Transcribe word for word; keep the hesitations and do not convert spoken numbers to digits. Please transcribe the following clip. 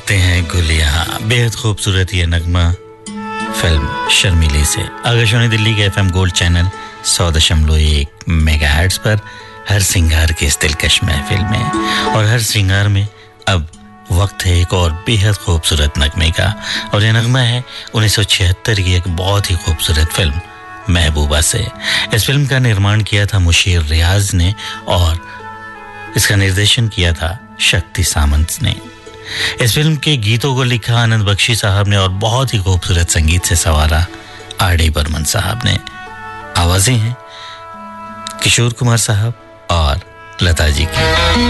खिलते हैं गुल यहाँ, बेहद खूबसूरत ये नगमा फिल्म शर्मीली से। आकाशवाणी दिल्ली के एफएम गोल्ड चैनल सौ दशमलव एक मेगाहर्ट्ज पर हर सिंगार के इस दिलकश महफिल में, और हर सिंगार में अब वक्त है एक और बेहद खूबसूरत नगमे का, और यह नगमा है उन्नीस सौ छिहत्तर की एक बहुत ही खूबसूरत फिल्म महबूबा से। इस फिल्म का निर्माण किया था मुशीर रियाज ने और इसका निर्देशन किया था शक्ति सामंत ने। इस फिल्म के गीतों को लिखा आनंद बख्शी साहब ने और बहुत ही खूबसूरत संगीत से संवारा आर डी बर्मन साहब ने। आवाजें हैं किशोर कुमार साहब और लता जी की।